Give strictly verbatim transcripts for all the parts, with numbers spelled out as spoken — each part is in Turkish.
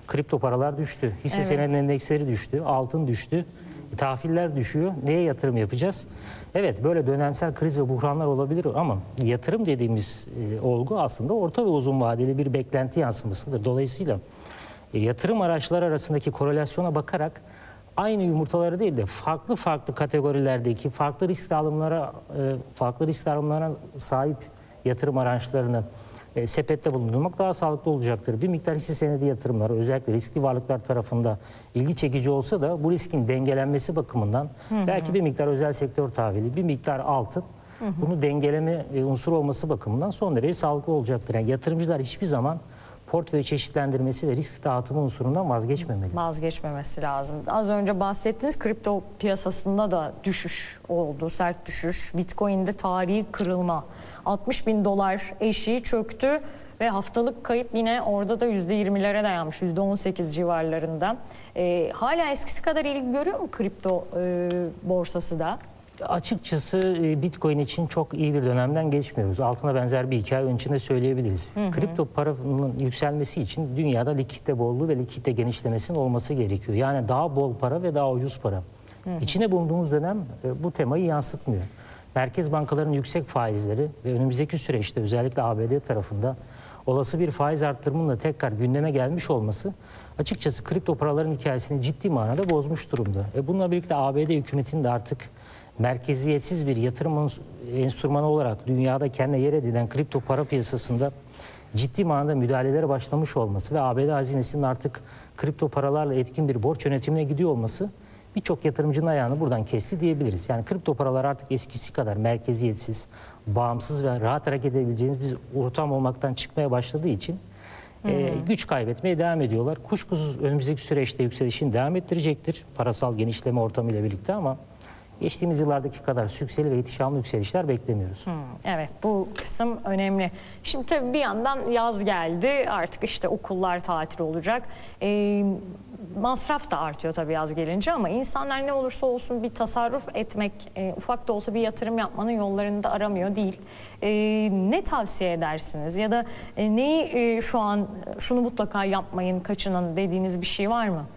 Kripto paralar düştü. Hisse Evet. senedi endeksleri düştü. Altın düştü. Tahviller düşüyor. Neye yatırım yapacağız? Evet, böyle dönemsel kriz ve buhranlar olabilir ama yatırım dediğimiz e, olgu aslında orta ve uzun vadeli bir beklenti yansımasıdır. Dolayısıyla e, yatırım araçları arasındaki korelasyona bakarak aynı yumurtaları değil de farklı farklı kategorilerdeki farklı risk alımlara e, farklı risk alımlarına sahip yatırım araçlarını e, sepette bulundurmak daha sağlıklı olacaktır. Bir miktar hisse senedi yatırımları özellikle riskli varlıklar tarafında ilgi çekici olsa da bu riskin dengelenmesi bakımından hı hı. belki bir miktar özel sektör tahvili, bir miktar altın hı hı. bunu dengeleme e, unsuru olması bakımından son derece sağlıklı olacaktır. Yani yatırımcılar hiçbir zaman portföy çeşitlendirmesi ve risk dağıtımı unsurundan vazgeçmemeli. Vazgeçmemesi lazım. Az önce bahsettiğiniz kripto piyasasında da düşüş oldu, sert düşüş. Bitcoin'de tarihi kırılma. altmış bin dolar eşiği çöktü ve haftalık kayıp yine orada da yüzde yirmilere dayanmış, yüzde on sekiz civarlarında. Ee, hala eskisi kadar ilgi görüyor mu kripto e, borsası da? Açıkçası Bitcoin için çok iyi bir dönemden geçmiyoruz. Altına benzer bir hikaye ön içinde söyleyebiliriz. Hı hı. Kripto paranın yükselmesi için dünyada likidite bolluğu ve likidite genişlemesinin olması gerekiyor. Yani daha bol para ve daha ucuz para. Hı hı. İçine bulunduğumuz dönem bu temayı yansıtmıyor. Merkez bankalarının yüksek faizleri ve önümüzdeki süreçte özellikle A B D tarafında olası bir faiz arttırımının da tekrar gündeme gelmiş olması açıkçası kripto paraların hikayesini ciddi manada bozmuş durumda. E bununla birlikte A B D hükümetinin de artık merkeziyetsiz bir yatırım enstrümanı olarak dünyada kendine yer edinen kripto para piyasasında ciddi manada müdahalelere başlamış olması ve A B D hazinesinin artık kripto paralarla etkin bir borç yönetimine gidiyor olması birçok yatırımcının ayağını buradan kesti diyebiliriz. Yani kripto paralar artık eskisi kadar merkeziyetsiz, bağımsız ve rahat hareket edebileceğiniz bir ortam olmaktan çıkmaya başladığı için hmm. e, güç kaybetmeye devam ediyorlar. Kuşkusuz önümüzdeki süreçte yükselişini devam ettirecektir parasal genişleme ortamıyla birlikte ama geçtiğimiz yıllardaki kadar sükseli ve ihtişamlı yükselişler beklemiyoruz. Hmm, evet, bu kısım önemli. Şimdi tabii bir yandan yaz geldi. Artık işte okullar tatil olacak. E, masraf da artıyor tabii yaz gelince ama insanlar ne olursa olsun bir tasarruf etmek, e, ufak da olsa bir yatırım yapmanın yollarını da aramıyor değil. E, ne tavsiye edersiniz? Ya da e, neyi e, şu an şunu mutlaka yapmayın, kaçının dediğiniz bir şey var mı?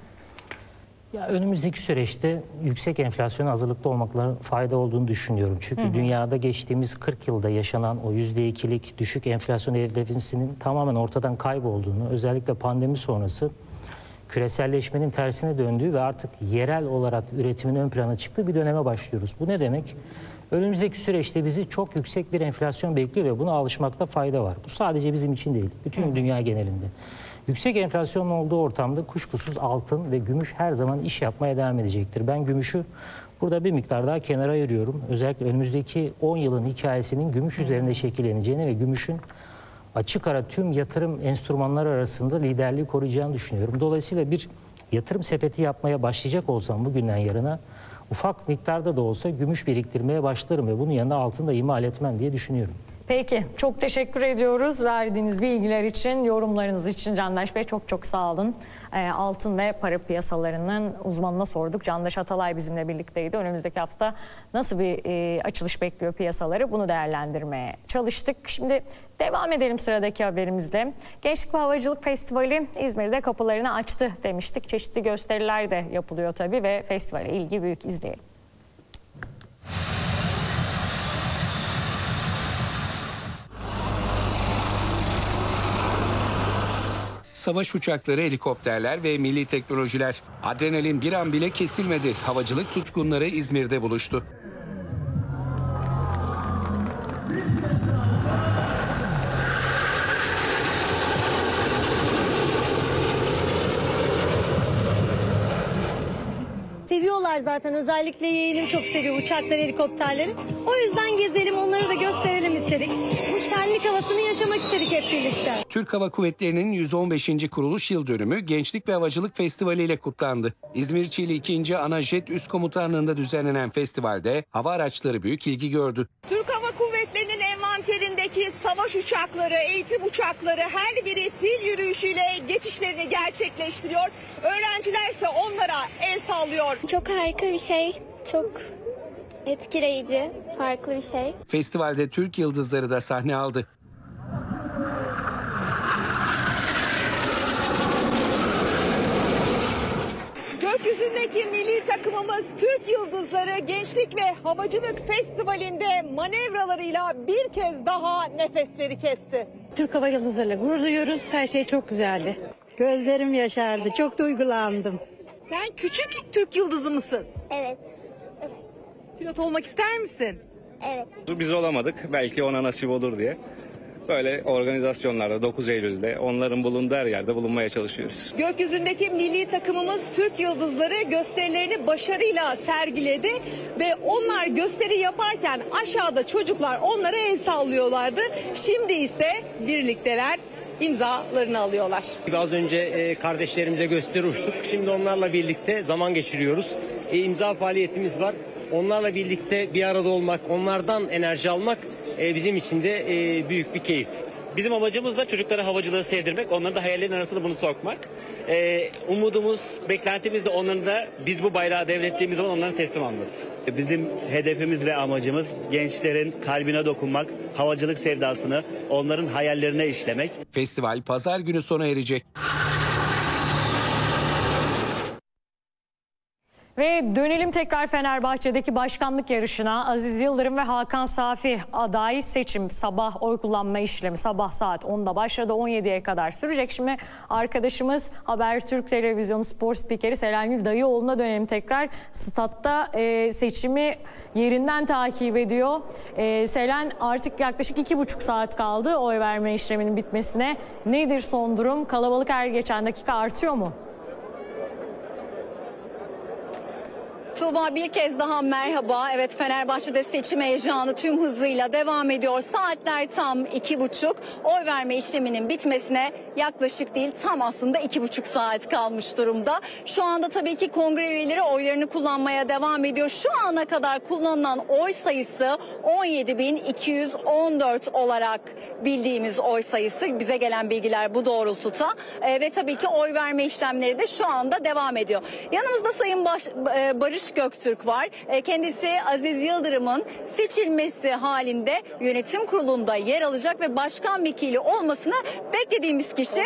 Ya önümüzdeki süreçte yüksek enflasyona hazırlıklı olmakla fayda olduğunu düşünüyorum. Çünkü hı hı. dünyada geçtiğimiz kırk yılda yaşanan o yüzde ikilik düşük enflasyon hedefinin tamamen ortadan kaybolduğunu, özellikle pandemi sonrası küreselleşmenin tersine döndüğü ve artık yerel olarak üretimin ön plana çıktığı bir döneme başlıyoruz. Bu ne demek? Önümüzdeki süreçte bizi çok yüksek bir enflasyon bekliyor ve buna alışmakta fayda var. Bu sadece bizim için değil, bütün hı. dünya genelinde. Yüksek enflasyonun olduğu ortamda kuşkusuz altın ve gümüş her zaman iş yapmaya devam edecektir. Ben gümüşü burada bir miktar daha kenara ayırıyorum. Özellikle önümüzdeki on yılın hikayesinin gümüş üzerinde şekilleneceğini ve gümüşün açık ara tüm yatırım enstrümanları arasında liderliği koruyacağını düşünüyorum. Dolayısıyla bir yatırım sepeti yapmaya başlayacak olsam bugünden yarına ufak miktarda da olsa gümüş biriktirmeye başlarım ve bunun yanında altın da ihmal etmem diye düşünüyorum. Peki, çok teşekkür ediyoruz verdiğiniz bilgiler için, yorumlarınız için Candaş Bey, çok çok sağ olun. E, altın ve para piyasalarının uzmanına sorduk. Candaş Atalay bizimle birlikteydi. Önümüzdeki hafta nasıl bir e, açılış bekliyor piyasaları, bunu değerlendirmeye çalıştık. Şimdi devam edelim sıradaki haberimizle. Gençlik ve Havacılık Festivali İzmir'de kapılarını açtı demiştik. Çeşitli gösteriler de yapılıyor tabii ve festivale ilgi büyük. İzleyelim. Savaş uçakları, helikopterler ve milli teknolojiler. Adrenalin bir an bile kesilmedi. Havacılık tutkunları İzmir'de buluştu. Seviyorlar zaten. Özellikle yeğenim çok seviyor uçakları, helikopterleri. O yüzden gezelim, onları da gösterelim istedik. Bu şenlik havasını yaşamak istedik hep birlikte. Türk Hava Kuvvetleri'nin yüz on beşinci kuruluş yıl dönümü Gençlik ve Havacılık Festivali ile kutlandı. İzmir Çiğli ikinci. Ana Jet Üst Komutanlığı'nda düzenlenen festivalde hava araçları büyük ilgi gördü. Türk Hava Kuvvetleri'nin envanterindeki savaş uçakları, eğitim uçakları her biri fil yürüyüşüyle geçişlerini gerçekleştiriyor. Öğrenciler ise onlara el sallıyor. Çok harika bir şey, çok etkileyici, farklı bir şey. Festivalde Türk yıldızları da sahne aldı. Gökyüzündeki milli takımımız Türk Yıldızları Gençlik ve Havacılık Festivali'nde manevralarıyla bir kez daha nefesleri kesti. Türk Hava Yıldızları'yla gurur duyuyoruz. Her şey çok güzeldi. Gözlerim yaşardı. Çok duygulandım. Sen küçük Türk Yıldızı mısın? Evet. Pilot olmak ister misin? Evet. Biz olamadık, belki ona nasip olur diye. Böyle organizasyonlarda dokuz Eylül'de onların bulunduğu her yerde bulunmaya çalışıyoruz. Gökyüzündeki milli takımımız Türk Yıldızları gösterilerini başarıyla sergiledi ve onlar gösteri yaparken aşağıda çocuklar onlara el sallıyorlardı. Şimdi ise birlikteler, imzalarını alıyorlar. Az önce e, kardeşlerimize gösteri uçtuk. Şimdi onlarla birlikte zaman geçiriyoruz. E, imza faaliyetimiz var. Onlarla birlikte bir arada olmak, onlardan enerji almak e, bizim için de e, büyük bir keyif. Bizim amacımız da çocuklara havacılığı sevdirmek, onların da hayallerin arasında bunu sokmak. Ee, umudumuz, beklentimiz de onların da biz bu bayrağı devrettiğimiz zaman onların teslim alması. Bizim hedefimiz ve amacımız gençlerin kalbine dokunmak, havacılık sevdasını onların hayallerine işlemek. Festival pazar günü sona erecek. Ve dönelim tekrar Fenerbahçe'deki başkanlık yarışına. Aziz Yıldırım ve Hakan Safi aday seçim sabah oy kullanma işlemi sabah saat onda başladı, on yediye kadar sürecek. Şimdi arkadaşımız Habertürk Televizyonu spor spikeri Selengül Dayıoğlu'na dönelim tekrar. Statta e, seçimi yerinden takip ediyor. E, Selen, artık yaklaşık iki buçuk saat kaldı oy verme işleminin bitmesine. Nedir son durum? Kalabalık her geçen dakika artıyor mu? Tuğba, bir kez daha merhaba. Evet, Fenerbahçe'de seçim heyecanı tüm hızıyla devam ediyor. Saatler tam iki buçuk. Oy verme işleminin bitmesine yaklaşık değil, tam aslında iki buçuk saat kalmış durumda. Şu anda tabii ki kongre üyeleri oylarını kullanmaya devam ediyor. Şu ana kadar kullanılan oy sayısı on yedi bin iki yüz on dört olarak bildiğimiz oy sayısı. Bize gelen bilgiler bu doğrultuda. Ee, ve tabii ki oy verme işlemleri de şu anda devam ediyor. Yanımızda Sayın Baş, e, Barış Göktürk var. Kendisi Aziz Yıldırım'ın seçilmesi halinde yönetim kurulunda yer alacak ve başkan vekili olmasını beklediğimiz kişi.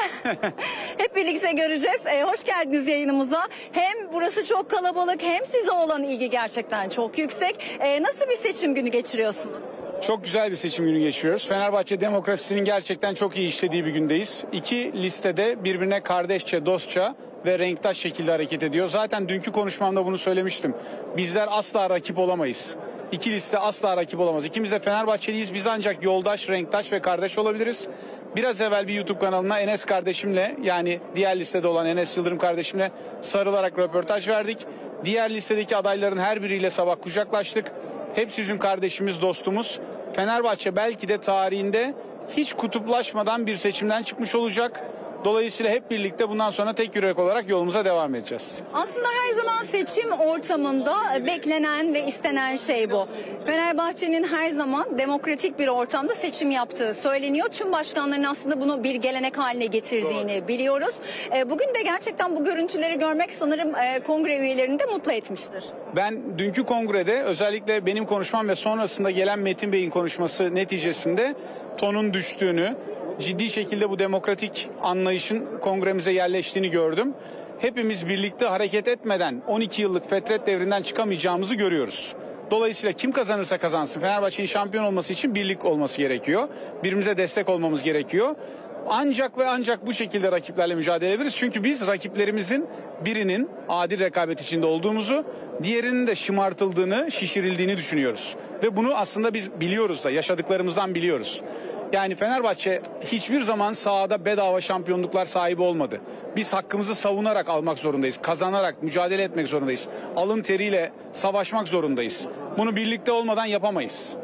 Hep birlikte göreceğiz. Hoş geldiniz yayınımıza. Hem burası çok kalabalık, hem size olan ilgi gerçekten çok yüksek. Nasıl bir seçim günü geçiriyorsunuz? Çok güzel bir seçim günü geçiriyoruz. Fenerbahçe demokrasisinin gerçekten çok iyi işlediği bir gündeyiz. İki listede birbirine kardeşçe, dostça ve renktaş şekilde hareket ediyor. Zaten dünkü konuşmamda bunu söylemiştim. Bizler asla rakip olamayız. İki liste asla rakip olamaz. İkimiz de Fenerbahçeliyiz. Biz ancak yoldaş, renktaş ve kardeş olabiliriz. Biraz evvel bir YouTube kanalına Enes kardeşimle, yani diğer listede olan Enes Yıldırım kardeşimle sarılarak röportaj verdik. Diğer listedeki adayların her biriyle sabah kucaklaştık. Hepsi bizim kardeşimiz, dostumuz. Fenerbahçe belki de tarihinde hiç kutuplaşmadan bir seçimden çıkmış olacak. Dolayısıyla hep birlikte bundan sonra tek yürek olarak yolumuza devam edeceğiz. Aslında her zaman seçim ortamında beklenen ve istenen şey bu. Fenerbahçe'nin her zaman demokratik bir ortamda seçim yaptığı söyleniyor. Tüm başkanların aslında bunu bir gelenek haline getirdiğini biliyoruz. Bugün de gerçekten bu görüntüleri görmek sanırım kongre üyelerini de mutlu etmiştir. Ben dünkü kongrede özellikle benim konuşmam ve sonrasında gelen Metin Bey'in konuşması neticesinde tonun düştüğünü, ciddi şekilde bu demokratik anlayışın kongremize yerleştiğini gördüm. Hepimiz birlikte hareket etmeden on iki yıllık fetret devrinden çıkamayacağımızı görüyoruz. Dolayısıyla kim kazanırsa kazansın Fenerbahçe'nin şampiyon olması için birlik olması gerekiyor. Birbirimize destek olmamız gerekiyor. Ancak ve ancak bu şekilde rakiplerle mücadele edebiliriz. Çünkü biz rakiplerimizin birinin adil rekabet içinde olduğumuzu, diğerinin de şımartıldığını, şişirildiğini düşünüyoruz. Ve bunu aslında biz biliyoruz da, yaşadıklarımızdan biliyoruz. Yani Fenerbahçe hiçbir zaman sahada bedava şampiyonluklar sahibi olmadı. Biz hakkımızı savunarak almak zorundayız. Kazanarak mücadele etmek zorundayız. Alın teriyle savaşmak zorundayız. Bunu birlikte olmadan yapamayız.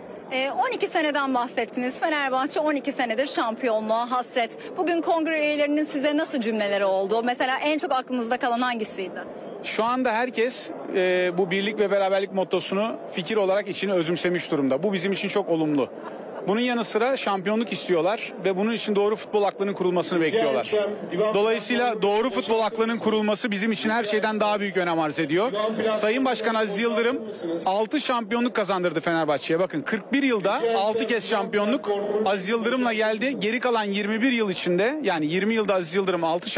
on iki seneden bahsettiniz. Fenerbahçe on iki senedir şampiyonluğa hasret. Bugün kongre üyelerinin size nasıl cümleleri oldu? Mesela en çok aklınızda kalan hangisiydi? Şu anda herkes e, bu birlik ve beraberlik mottosunu fikir olarak içine özümsemiş durumda. Bu bizim için çok olumlu. Bunun yanı sıra şampiyonluk istiyorlar ve bunun için doğru futbol aklının kurulmasını bekliyorlar. Dolayısıyla doğru futbol aklının kurulması bizim için her şeyden daha büyük önem arz ediyor. Sayın Başkan Aziz Yıldırım altı şampiyonluk kazandırdı Fenerbahçe'ye. Bakın kırk bir yılda altı kez şampiyonluk Aziz Yıldırım'la geldi. Geri kalan yirmi bir yıl içinde, yani yirmi yılda Aziz Yıldırım altı